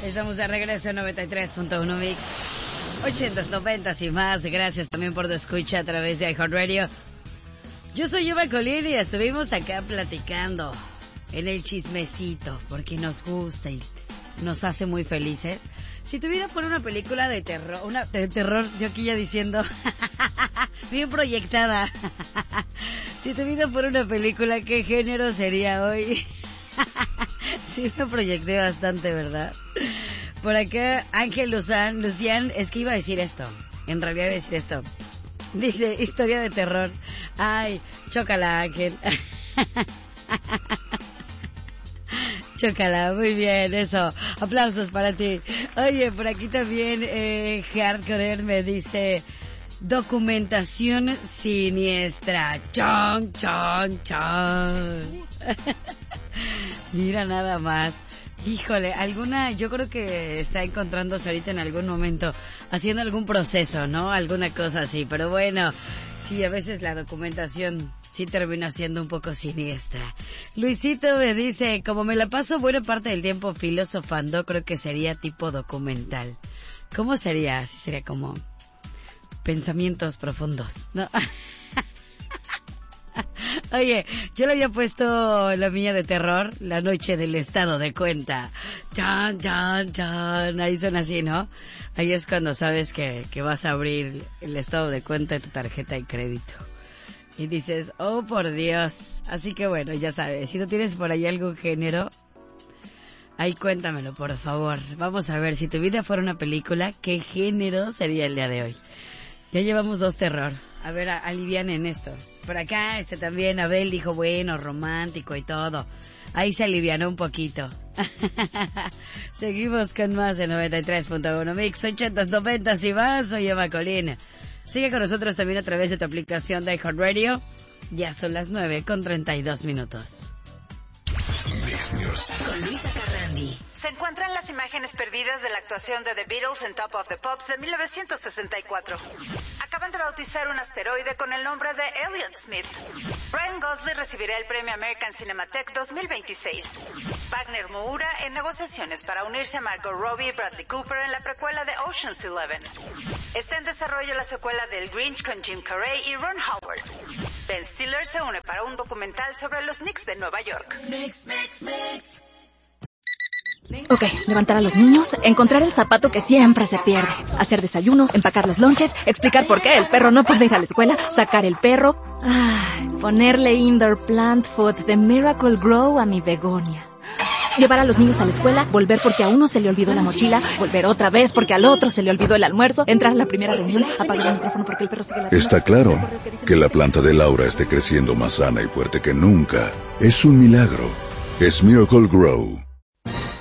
Estamos de regreso en 93.1 Mix. 80s, 90s y más. Gracias también por tu escucha a través de iHeartRadio. Yo soy Eva Colín y estuvimos acá platicando en el chismecito porque nos gusta y nos hace muy felices. Si tu vida fuera una película de terror, yo aquí ya diciendo, bien proyectada. Si tu vida fuera una película, ¿qué género sería hoy? Sí me proyecté bastante, ¿verdad? Por acá, Ángel Lucián, es que iba a decir esto. En realidad iba a decir esto. Dice, historia de terror. Ay, chócala, Ángel. Chócala, muy bien, eso. Aplausos para ti. Oye, por aquí también, Hardcore me dice, documentación siniestra. Chon, chon, chon. Mira nada más. Híjole, yo creo que está encontrándose ahorita en algún momento, haciendo algún proceso, ¿no? Alguna cosa así, pero bueno, sí, a veces la documentación sí termina siendo un poco siniestra. Luisito me dice, como me la paso buena parte del tiempo filosofando, creo que sería tipo documental. ¿Cómo sería? Así sería como pensamientos profundos, ¿no? Oye, yo le había puesto la mía de terror, la noche del estado de cuenta. Chan, chan, chan. Ahí suena así, ¿no? Ahí es cuando sabes que vas a abrir el estado de cuenta de tu tarjeta de crédito. Y dices, oh, por Dios. Así que bueno, ya sabes, si no tienes por ahí algún género, ahí cuéntamelo, por favor. Vamos a ver, si tu vida fuera una película, ¿qué género sería el día de hoy? Ya llevamos 2 terror. A ver, alivianen esto. Por acá, también, Abel dijo, bueno, romántico y todo. Ahí se alivianó un poquito. Seguimos con más de 93.1 Mix, 80s, 90s y más. Soy Eva Colín. Sigue con nosotros también a través de tu aplicación de iHeartRadio. Ya son las 9:32. Con Luisa Carrandi. Se encuentran las imágenes perdidas de la actuación de The Beatles en Top of the Pops de 1964. Acaban de bautizar un asteroide con el nombre de Elliott Smith. Ryan Gosling recibirá el premio American Cinematheque 2026. Wagner Moura en negociaciones para unirse a Margot Robbie y Bradley Cooper en la precuela de Ocean's 11. Está en desarrollo la secuela del Grinch con Jim Carrey y Ron Howard. Ben Stiller se une para un documental sobre los Knicks de Nueva York. Ok, levantar a los niños, encontrar el zapato que siempre se pierde, hacer desayuno, empacar los lonches, explicar por qué el perro no puede ir a la escuela, sacar el perro, ponerle indoor plant food de Miracle Grow a mi begonia. Llevar a los niños a la escuela, volver porque a uno se le olvidó la mochila, volver otra vez porque al otro se le olvidó el almuerzo, entrar a la primera reunión, apagar el micrófono porque el perro sigue la... Está claro que la planta de Laura esté creciendo más sana y fuerte que nunca. Es un milagro. Es Miracle Grow.